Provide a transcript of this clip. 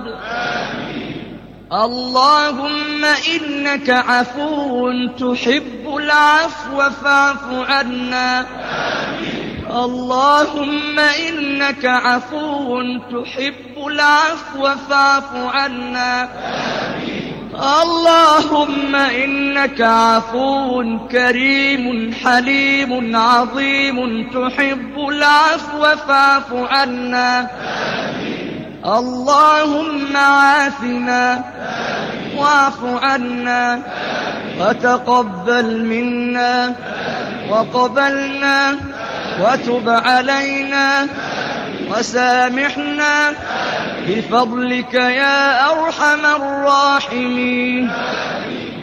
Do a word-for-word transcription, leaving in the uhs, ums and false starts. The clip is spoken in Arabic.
اللهم إنك عفو تحب العفو فاعف عنا. اللهم إنك عفو تحب العفو فاعف عنا. اللهم إنك عفو كريم حليم عظيم تحب العفو فاعف عنا. اللهم عافنا واعف عنا وتقبل منا وقبلنا وتب علينا وسامحنا بفضلك يا أرحم الراحمين.